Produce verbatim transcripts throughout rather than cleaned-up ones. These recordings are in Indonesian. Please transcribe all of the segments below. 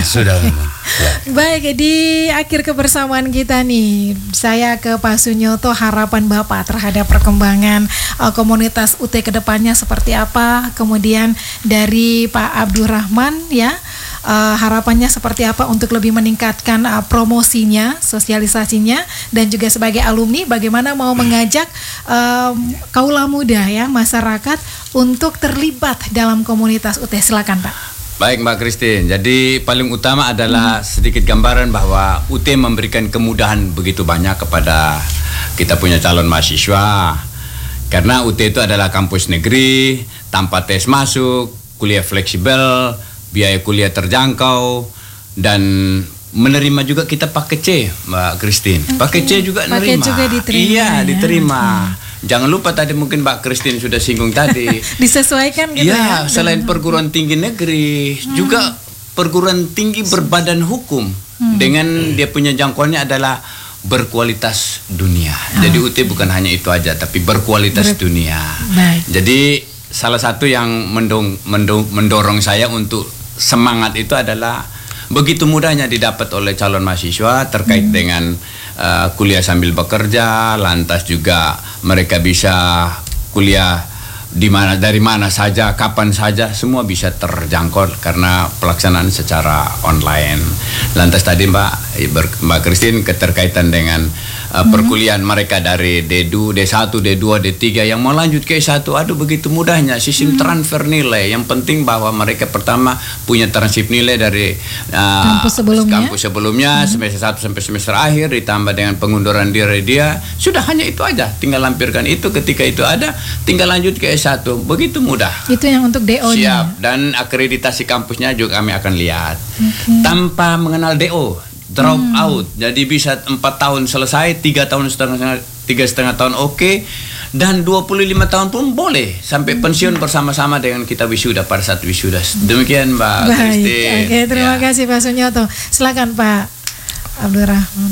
Sudah. Ya. Baik, di akhir kebersamaan kita nih, saya ke Pak Sunyoto, harapan Bapak terhadap perkembangan uh, komunitas U T kedepannya seperti apa? Kemudian dari Pak Abdurrahman ya, uh, harapannya seperti apa untuk lebih meningkatkan uh, promosinya, sosialisasinya, dan juga sebagai alumni bagaimana mau mengajak uh, kaula muda ya, masyarakat untuk terlibat dalam komunitas U T. Silakan Pak. Baik Mbak Christine, jadi paling utama adalah hmm. sedikit gambaran bahwa U T memberikan kemudahan begitu banyak kepada kita punya calon mahasiswa. Karena U T itu adalah kampus negeri, tanpa tes masuk, kuliah fleksibel, biaya kuliah terjangkau, dan menerima juga kita pakai C, Mbak Christine. Okay. Pakai C juga pakai nerima. Juga diterima, iya, ya? diterima. Hmm. Jangan lupa tadi mungkin Mbak Christine sudah singgung tadi. Disesuaikan gitu ya. ya. Selain perguruan tinggi negeri, hmm. juga perguruan tinggi berbadan hukum hmm. dengan dia punya jangkauannya adalah berkualitas dunia. Oh. Jadi U T bukan hanya itu aja, tapi berkualitas Ber dunia. Baik. Jadi salah satu yang mendong, mendong, mendorong saya untuk semangat itu adalah begitu mudahnya didapat oleh calon mahasiswa terkait hmm. dengan uh, kuliah sambil bekerja, lantas juga mereka bisa kuliah di mana, dari mana saja, kapan saja, semua bisa terjangkau karena pelaksanaan secara online. Lantas tadi Mbak Mbak Christine keterkaitan dengan uh, mm-hmm. perkuliahan mereka dari D dua, D satu, D dua, D tiga yang mau lanjut ke S satu, aduh begitu mudahnya sistem mm-hmm. transfer nilai. Yang penting bahwa mereka pertama punya transkrip nilai dari uh, kampus sebelumnya, kampus sebelumnya mm-hmm. semester satu sampai semester akhir, ditambah dengan pengunduran diri dia, sudah hanya itu aja, tinggal lampirkan itu, ketika itu ada tinggal lanjut ke S satu, begitu mudah. Itu yang untuk D O-nya. Siap, dan akreditasi kampusnya juga kami akan lihat. Okay. Tanpa mengenal D O, drop hmm. out. Jadi bisa empat tahun selesai, tiga tahun setengah, tiga setengah tahun oke, okay, dan dua puluh lima tahun pun boleh sampai pensiun bersama-sama dengan kita wisuda pada saat wisuda. Demikian Mbak Christine. Oke, okay, terima ya. kasih Pak Sunyoto. Silakan Pak Abdurrahman.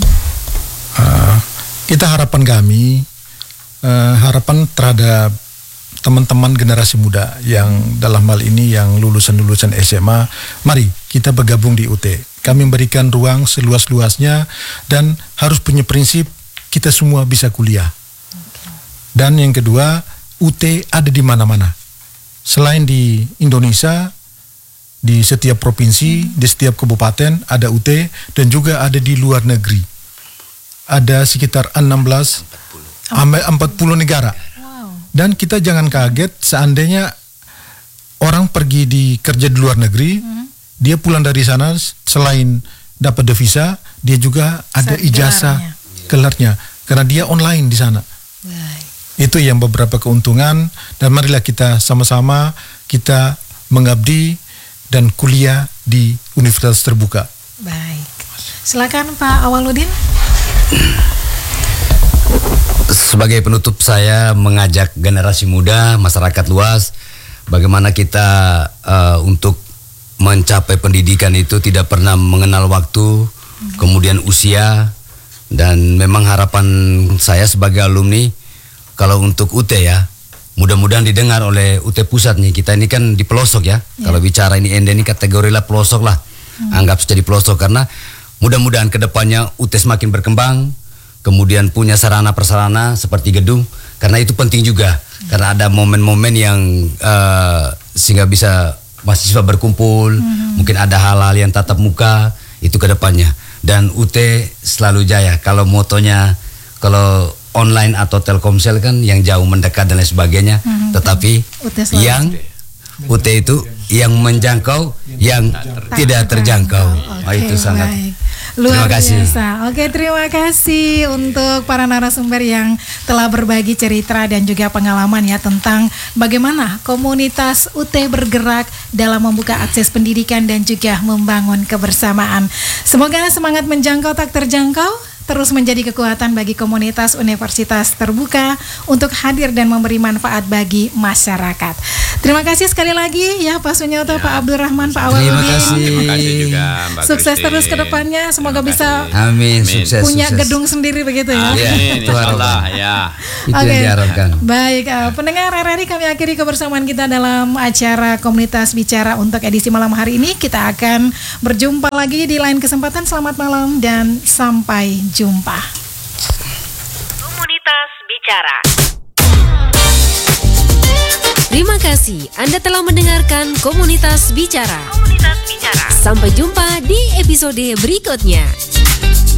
Uh, kita harapan kami, uh, harapan terhadap teman-teman generasi muda yang dalam hal ini yang lulusan-lulusan S M A, mari kita bergabung di U T. Kami memberikan ruang seluas-luasnya dan harus punya prinsip kita semua bisa kuliah. Okay. Dan yang kedua, U T ada di mana-mana. Selain di Indonesia, di setiap provinsi, hmm. di setiap kabupaten ada U T, dan juga ada di luar negeri. Ada sekitar enam belas sampai empat puluh negara. Dan kita jangan kaget seandainya orang pergi di kerja di luar negeri, hmm. dia pulang dari sana selain dapat devisa, dia juga ada Saat ijazah gelarnya karena dia online di sana. Baik. Itu yang beberapa keuntungan, dan marilah kita sama-sama kita mengabdi dan kuliah di universitas terbuka. Baik. Silakan Pak Awaludin. Sebagai penutup, saya mengajak generasi muda, masyarakat luas, bagaimana kita uh, untuk mencapai pendidikan itu tidak pernah mengenal waktu, hmm. kemudian usia, dan memang harapan saya sebagai alumni, kalau untuk U T ya, mudah-mudahan didengar oleh U T Pusat nih, kita ini kan di pelosok ya, yeah. kalau bicara ini Ende ini kategori lah pelosok lah, hmm. anggap saja di pelosok, karena mudah-mudahan kedepannya U T semakin berkembang, kemudian punya sarana prasarana seperti gedung, karena itu penting juga, hmm. karena ada momen-momen yang uh, sehingga bisa mahasiswa berkumpul, hmm. mungkin ada hal-hal yang tatap muka itu ke depannya, dan U T selalu jaya. Kalau motonya kalau online atau Telkomsel kan yang jauh mendekat dan lain sebagainya, hmm. tetapi yang U T itu yang menjangkau, yang tak tidak terjangkau. Okay, oh, itu sangat baik. Luar terima kasih. biasa. Oke, terima kasih untuk para narasumber yang telah berbagi cerita dan juga pengalaman ya tentang bagaimana komunitas U T bergerak dalam membuka akses pendidikan dan juga membangun kebersamaan. Semoga semangat menjangkau tak terjangkau terus menjadi kekuatan bagi komunitas Universitas Terbuka untuk hadir dan memberi manfaat bagi masyarakat. Terima kasih sekali lagi ya Pak Sunyoto, Ya, Pak Abdurrahman, Pak terima Awaludin. kasih. Terima kasih juga Mbak Sukses Christine. terus ke depannya. Semoga Terima bisa kasih. Amin, Amin. sukses. punya sukses. gedung sendiri begitu ya. Ya, Amin, itu insyaallah ya. Itu Oke. yang diharapkan. Baik, uh, pendengar R R I, kami akhiri kebersamaan kita dalam acara Komunitas Bicara untuk edisi malam hari ini. Kita akan berjumpa lagi di lain kesempatan. Selamat malam dan sampai jumpa. Komunitas Bicara. Terima kasih Anda telah mendengarkan Komunitas Bicara. Komunitas Bicara. Sampai jumpa di episode berikutnya.